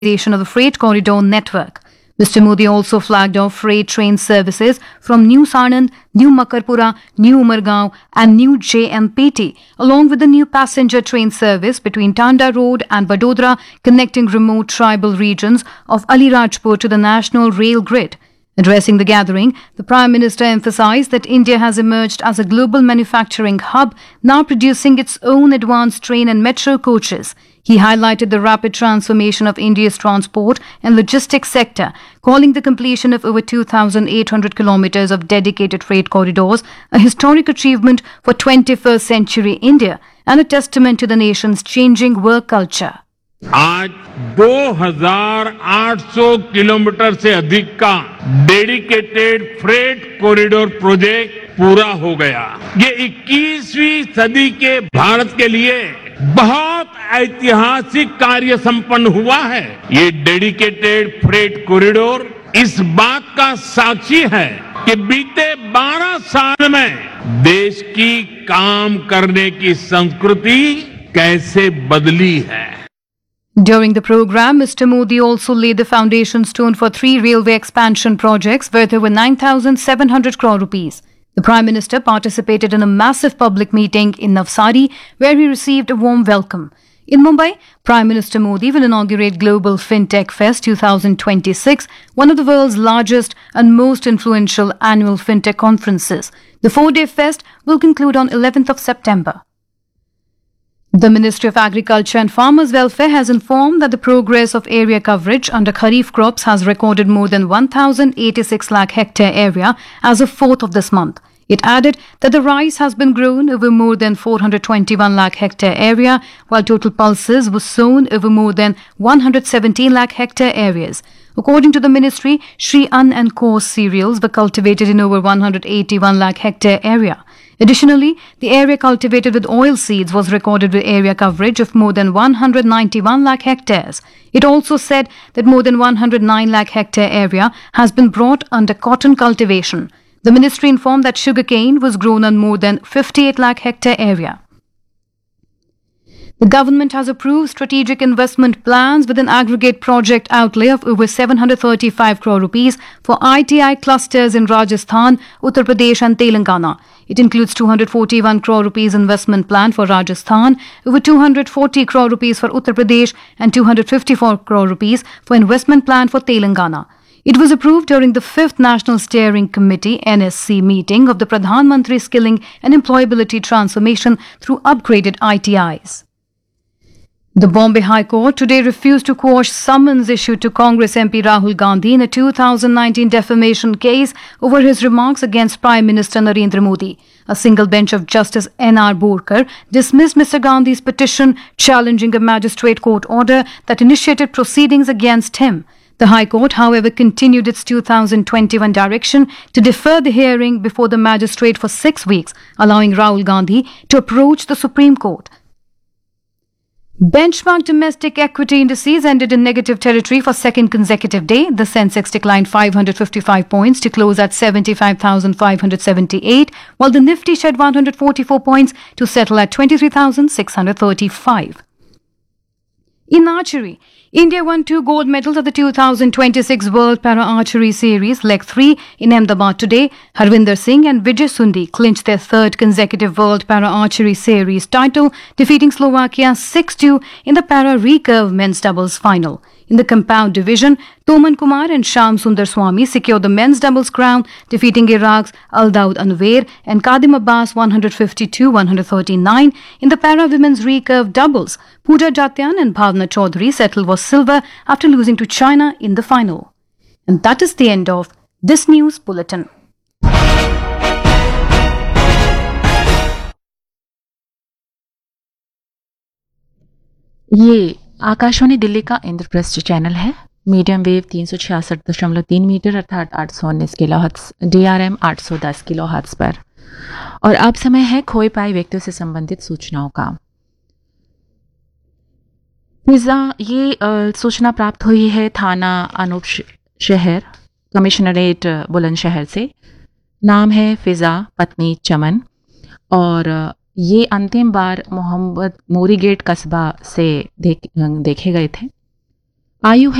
of the freight corridor network. Mr. Modi also flagged off freight train services from New Sanand, New Makarpura, New Umargaon and New JMPT, along with the new passenger train service between Tanda Road and Vadodara, connecting remote tribal regions of Alirajpur to the national rail grid. Addressing the gathering, the Prime Minister emphasized that India has emerged as a global manufacturing hub, now producing its own advanced train and metro coaches. He highlighted the rapid transformation of India's transport and logistics sector, calling the completion of over 2,800 kilometers of dedicated freight corridors a historic achievement for 21st century India and a testament to the nation's changing work culture. आज 2,800 kilometre से अधिक का dedicated freight corridor project पूरा हो गया। ये 21वीं सदी के भारत के लिए बहुत ऐतिहासिक कार्य संपन्न हुआ है। ये डेडिकेटेड फ्रेट कॉरिडोर इस बात का साक्षी है कि बीते 12 साल में देश की काम करने की संस्कृति कैसे बदली है। During the program, Mr. Modi also laid the foundation stone for 3 railway expansion projects worth over 9,700 crore rupees. The Prime Minister participated in a massive public meeting in Navsari, where he received a warm welcome. In Mumbai, Prime Minister Modi will inaugurate Global FinTech Fest 2026, one of the world's largest and most influential annual FinTech conferences. The 4-day fest will conclude on 11th of September. The Ministry of Agriculture and Farmers Welfare has informed that the progress of area coverage under Kharif crops has recorded more than 1,086 lakh hectare area as of 4th of this month. It added that the rice has been grown over more than 421 lakh hectare area, while total pulses was sown over more than 117 lakh hectare areas. According to the ministry, Shri Ann and coarse cereals were cultivated in over 181 lakh hectare area. Additionally, the area cultivated with oil seeds was recorded with area coverage of more than 191 lakh hectares. It also said that more than 109 lakh hectare area has been brought under cotton cultivation. The ministry informed that sugarcane was grown on more than 58 lakh hectare area. The government has approved strategic investment plans with an aggregate project outlay of over 735 crore rupees for ITI clusters in Rajasthan, Uttar Pradesh and Telangana. It includes 241 crore rupees investment plan for Rajasthan, over 240 crore rupees for Uttar Pradesh and 254 crore rupees for investment plan for Telangana. It was approved during the 5th National Steering Committee NSC meeting of the Pradhan Mantri Skilling and Employability Transformation through upgraded ITIs. The Bombay High Court today refused to quash summons issued to Congress MP Rahul Gandhi in a 2019 defamation case over his remarks against Prime Minister Narendra Modi. A single bench of Justice N.R. Borkar dismissed Mr. Gandhi's petition challenging a magistrate court order that initiated proceedings against him. The High Court, however, continued its 2021 direction to defer the hearing before the magistrate for 6 weeks, allowing Rahul Gandhi to approach the Supreme Court. Benchmark domestic equity indices ended in negative territory for second consecutive day. The Sensex declined 555 points to close at 75,578, while the Nifty shed 144 points to settle at 23,635. In archery, India won 2 gold medals at the 2026 World Para Archery Series Leg 3 in Ahmedabad today. Harvinder Singh and Vijay Sundi clinched their 3rd consecutive World Para Archery Series title, defeating Slovakia 6-2 in the Para Recurve men's doubles final. In the compound division, Toman Kumar and Sham Sundar Swami secured the men's doubles crown, defeating Iraq's Aldaud Anwer and Kadim Abbas 152-139. In the para women's recurve doubles, Pooja Jatyan and Bhavna Chaudhary settled for silver after losing to China in the final. And that is the end of this news bulletin. ये आकाशवाणी दिल्ली का Indraprastha channel है। Medium wave 366.3 metre अर्थात 819 kilohertz, DRM 810 kilohertz पर। और अब समय है खोए पाए व्यक्तियों से संबंधित सूचनाओं का। ये सूचना प्राप्त हुई है थाना अनूप शहर कमिश्नरेट बुलंदशहर से। नाम है फिजा पत्नी चमन और ये अंतिम बार मोहम्मद मोरी गेट कस्बा से देखे गए थे। आयु